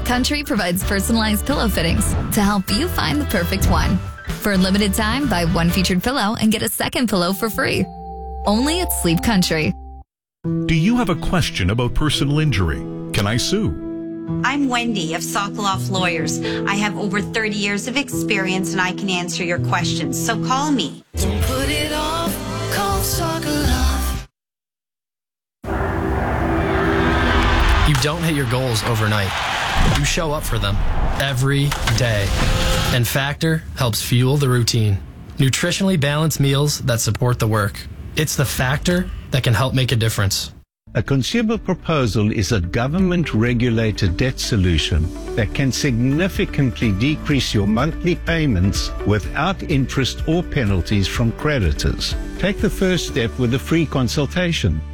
Country provides personalized pillow fittings to help you find the perfect one. For a limited time, buy one featured pillow and get a second pillow for free. Only at Sleep Country. Do you have a question about personal injury? Can I sue? I'm Wendy of Sokoloff Lawyers. I have over 30 years of experience and I can answer your questions. So call me. Don't put it off. Call Sokoloff. You don't hit your goals overnight. You show up for them every day. And Factor helps fuel the routine. Nutritionally balanced meals that support the work. It's the Factor that can help make a difference. A consumer proposal is a government-regulated debt solution that can significantly decrease your monthly payments without interest or penalties from creditors. Take the first step with a free consultation.